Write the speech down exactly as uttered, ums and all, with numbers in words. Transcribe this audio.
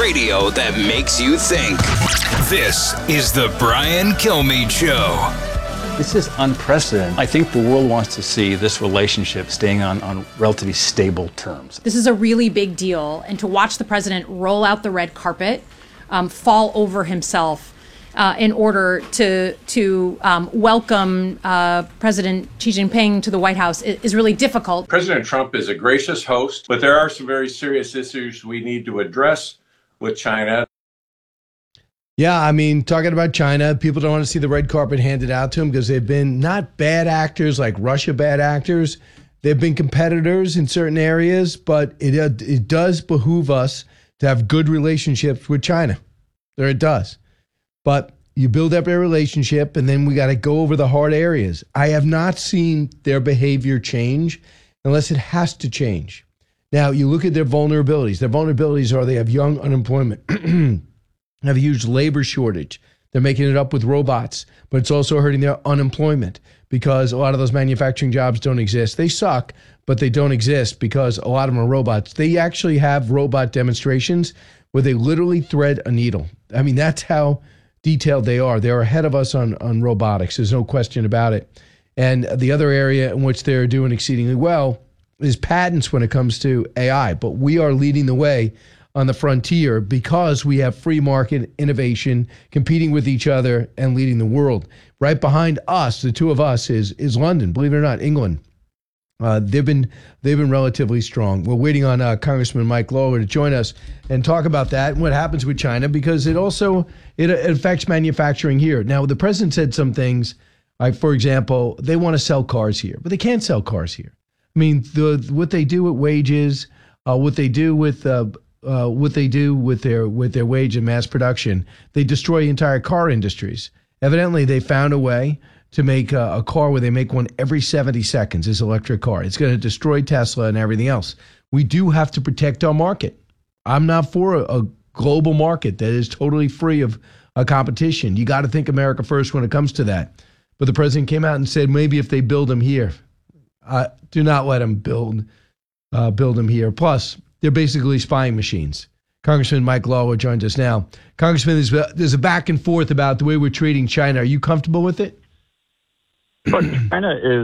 radio that makes you think. This is the Brian Kilmeade Show. This is unprecedented. I think the world wants to see this relationship staying on, on relatively stable terms. This is a really big deal, and to watch the president roll out the red carpet, um, fall over himself uh, in order to to um, welcome uh, President Xi Jinping to the White House is, is really difficult. President Trump is a gracious host, but there are some very serious issues we need to address with China. Yeah, I mean, talking about China, people don't want to see the red carpet handed out to them because they've been not bad actors like Russia bad actors. They've been competitors in certain areas, but it uh, it does behoove us to have good relationships with China. There it does. But you build up a relationship, and then we got to go over the hard areas. I have not seen their behavior change unless it has to change. Now, you look at their vulnerabilities. Their vulnerabilities are they have young unemployment. Have a huge labor shortage. They're making it up with robots, but it's also hurting their unemployment because a lot of those manufacturing jobs don't exist. They suck, but they don't exist because a lot of them are robots. They actually have robot demonstrations where they literally thread a needle. I mean, that's how detailed they are. They're ahead of us on, on robotics. There's no question about it. And the other area in which they're doing exceedingly well is patents when it comes to A I. But we are leading the way on the frontier because we have free market innovation competing with each other and leading the world. Right behind us, the two of us, is is London, believe it or not, England. Uh, they've been they've been relatively strong. We're waiting on uh, Congressman Mike Lawler to join us and talk about that and what happens with China because it also it, it affects manufacturing here. Now, the president said some things, like, for example, they want to sell cars here, but they can't sell cars here. I mean, the what they do with wages, uh, what they do with uh, Uh, what they do with their with their wage and mass production, they destroy entire car industries. Evidently, they found a way to make a, a car where they make one every seventy seconds, this electric car. It's going to destroy Tesla and everything else. We do have to protect our market. I'm not for a, a global market that is totally free of a competition. You got to think America first when it comes to that. But the president came out and said maybe if they build them here, uh, do not let them build uh, build them here. Plus, they're basically spying machines. Congressman Mike Lawler joins us now. Congressman, there's, there's a back and forth about the way we're treating China. Are you comfortable with it? Look, China is